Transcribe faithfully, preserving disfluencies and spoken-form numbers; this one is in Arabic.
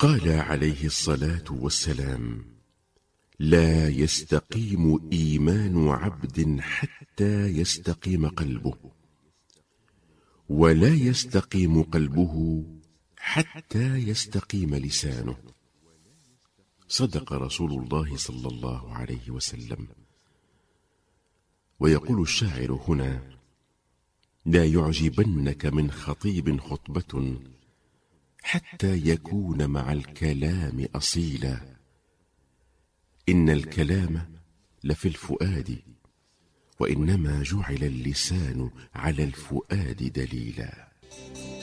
قال عليه الصلاة والسلام: لا يستقيم إيمان عبد حتى يستقيم قلبه، ولا يستقيم قلبه حتى يستقيم لسانه. صدق رسول الله صلى الله عليه وسلم. ويقول الشاعر هنا: لا يعجبنك من خطيب خطبة حتى يكون مع الكلام أصيلا، إن الكلام لفي الفؤاد، وإنما جعل اللسان على الفؤاد دليلا.